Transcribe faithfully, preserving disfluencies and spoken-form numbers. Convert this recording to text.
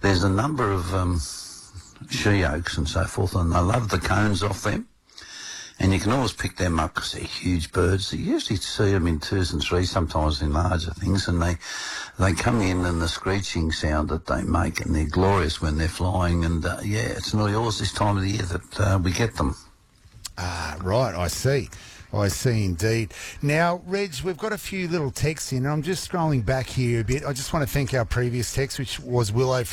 there's a number of um, she oaks and so forth, and I love the cones off them. And you can always pick them up because they're huge birds. You usually see them in twos and threes, sometimes in larger things, and they they come in and the screeching sound that they make, and they're glorious when they're flying. And, uh, yeah, it's nearly always this time of the year that uh, we get them. Ah, right, I see. I see indeed. Now, Reg, we've got a few little texts in. I'm just scrolling back here a bit. I just want to thank our previous text, which was Willow